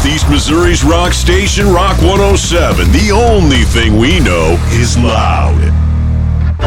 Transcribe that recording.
Northeast Missouri's rock station, Rock 107. The only thing we know is loud.